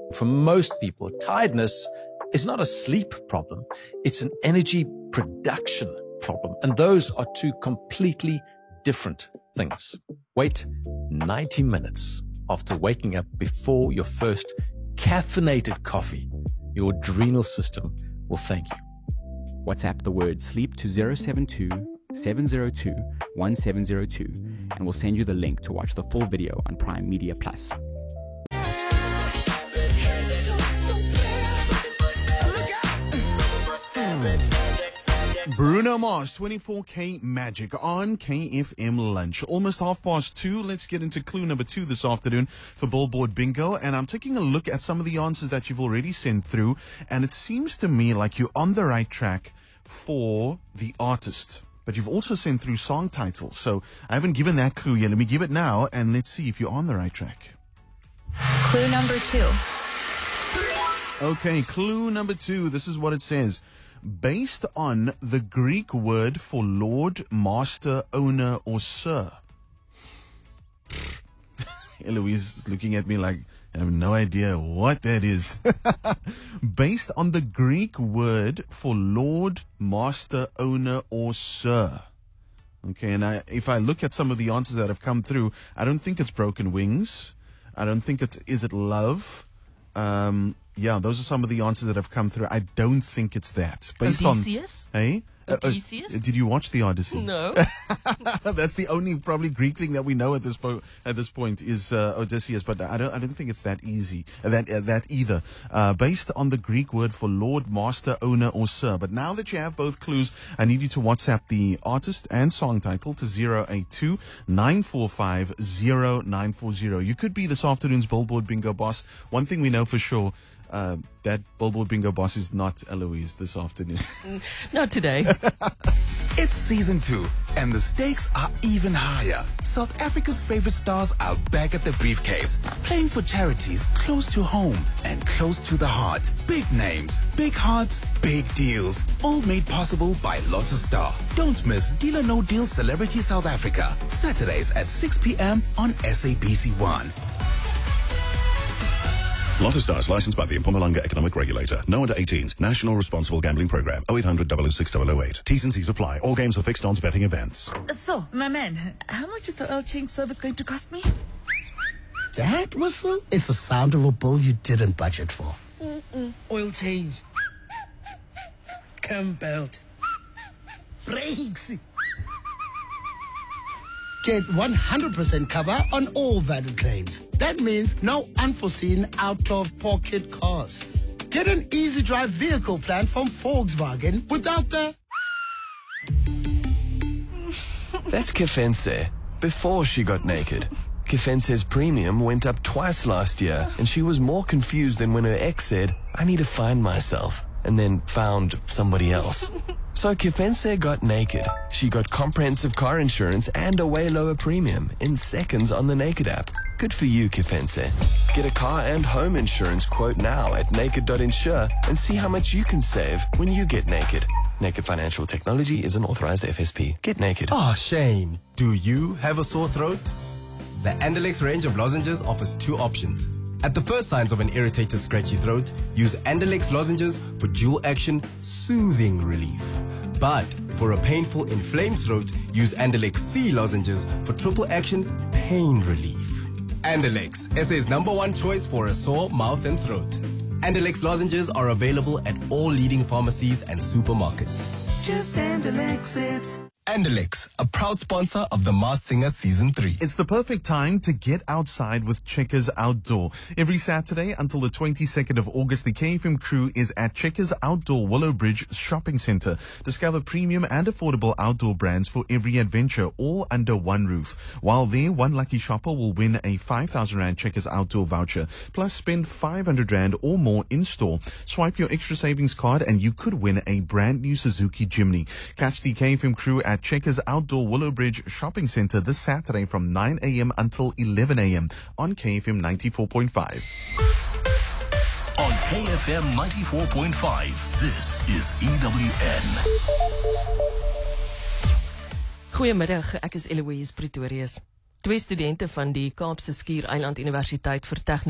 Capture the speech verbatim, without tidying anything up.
For most people, tiredness is not a sleep problem. It's an energy production problem. And those are two completely different things. Wait ninety minutes after waking up before your first caffeinated coffee. Your adrenal system will thank you. WhatsApp the word sleep to zero seven two, seven zero two, one seven zero two and we'll send you the link to watch the full video on Prime Media Plus. Bruno Mars, twenty-four K Magic on K F M Lunch. Almost half past two. Let's get into clue number two this afternoon for Billboard Bingo. And I'm taking a look at some of the answers that you've already sent through. And it seems to me like you're on the right track for the artist. But you've also sent through song titles. So I haven't given that clue yet. Let me give it now and let's see if you're on the right track. Clue number two. Okay, clue number two. This is what it says. Based on the Greek word for Lord, Master, Owner, or Sir. Eloise is looking at me like, I have no idea what that is. Based on the Greek word for Lord, Master, Owner, or Sir. Okay, and I, if I look at some of the answers that have come through, I don't think it's Broken Wings. I don't think it's, is it Love? Um... Yeah, those are some of the answers that have come through. I don't think it's that. Based Odysseus? On, hey? Odysseus? Uh, uh, did you watch the Odyssey? No. That's the only probably Greek thing that we know at this po- at this point is uh, Odysseus. But I don't I don't think it's that easy. Uh, that uh, that either. Uh, based on the Greek word for Lord, Master, Owner, or Sir. But now that you have both clues, I need you to WhatsApp the artist and song title to zero eight two, nine four five, zero nine four zero. You could be this afternoon's Billboard Bingo boss. One thing we know for sure. Uh, that Billboard Bingo boss is not Eloise this afternoon. Not today. It's season two, and the stakes are even higher. South Africa's favorite stars are back at the briefcase, playing for charities close to home and close to the heart. Big names, big hearts, big deals, all made possible by Lotto Star. Don't miss Deal or No Deal Celebrity South Africa, Saturdays at six p.m. on S A B C one. Lotto Star is licensed by the Mpumalanga Economic Regulator. No under eighteens. National Responsible Gambling Program. oh eight hundred, double oh six, double oh eight. T's and C's apply. All games are fixed odds betting events. So, my man, how much is the oil change service going to cost me? That whistle is the sound of a bill you didn't budget for. Mm-mm. Oil change. Cam belt. Brakes. Get one hundred percent cover on all valid claims. That means no unforeseen out-of-pocket costs. Get an easy drive vehicle plan from Volkswagen without the... That's Kefense, before she got naked. Kefense's premium went up twice last year, and she was more confused than when her ex said, I need to find myself, and then found somebody else. So Kefense got naked. She got comprehensive car insurance and a way lower premium in seconds on the Naked app. Good for you, Kefense. Get a car and home insurance quote now at naked dot insure and see how much you can save when you get naked. Naked Financial Technology is an authorized F S P. Get naked. Oh, Shane, do you have a sore throat? The Andalex range of lozenges offers two options. At the first signs of an irritated, scratchy throat, use Andalex lozenges for dual action, soothing relief. But for a painful, inflamed throat, use Andalex C lozenges for triple action, pain relief. Andalex, S A's number one choice for a sore mouth and throat. Andalex lozenges are available at all leading pharmacies and supermarkets. Just Andalex it. Andalex, a proud sponsor of The Masked Singer Season three. It's the perfect time to get outside with Checkers Outdoor. Every Saturday until the twenty-second of August, the K F M crew is at Checkers Outdoor Willowbridge Shopping Centre. Discover premium and affordable outdoor brands for every adventure, all under one roof. While there, one lucky shopper will win a five thousand rand Checkers Outdoor voucher. Plus, spend five hundred rand or more in-store. Swipe your extra savings card and you could win a brand new Suzuki Jimny. Catch the K F M crew at Checkers Outdoor Willowbridge Shopping Centre this Saturday from nine a.m. until eleven a.m. on K F M ninety-four point five. On K F M ninety-four point five, this is E W N. Goeiemiddag, ek is Eloise Pretorius. Twee studente van die Kaapse Skiereiland Universiteit vir Tegniese